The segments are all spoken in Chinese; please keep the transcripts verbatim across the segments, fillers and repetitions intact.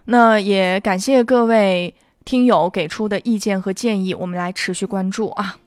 那也感谢各位听友给出的意见和建议，我们来持续关注啊。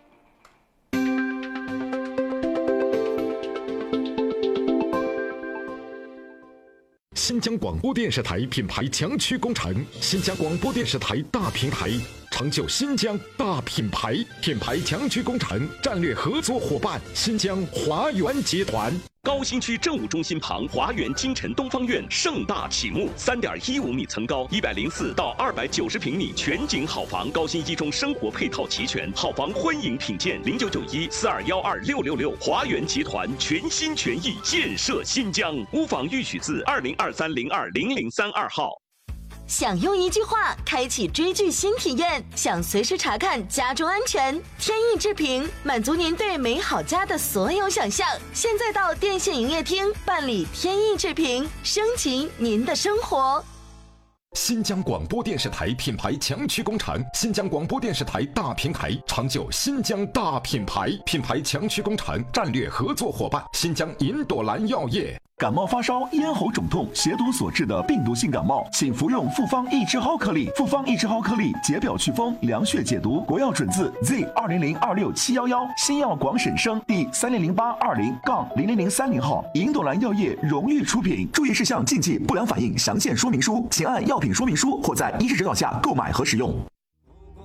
新疆广播电视台品牌强驱工程，新疆广播电视台大平台，成就新疆大品牌。品牌强驱工程战略合作伙伴：新疆华源集团。 高新区政务中心旁华源金城东方院盛大启幕，三点一五米层高，一百零四到二百九十平米全景好房，高新一中生活配套齐全，好房欢迎品鉴。零九九一四二幺二六六六，华源集团全心全意建设新疆。屋房预取自二零二三零二零零三二号。 想用一句话开启追剧新体验，想随时查看家中安全，天意之屏满足您对美好家的所有想象。现在到电信营业厅办理天意之屏，升级您的生活。 新疆广播电视台品牌强驱工程，新疆广播电视台大平台，成就新疆大品牌。品牌强驱工程战略合作伙伴：新疆银朵兰药业。 感冒发烧、咽喉肿痛、血毒所致的病毒性感冒，请服用复方益智蒿颗粒。复方益智蒿颗粒解表祛风、凉血解毒，国药准字 Z 二零零二六七幺幺，新药广审生第三零零八二零杠零零零三零号，银朵兰药业荣誉出品。注意事项、禁忌、不良反应详见说明书，请按药品说明书或在医师指导下购买和使用。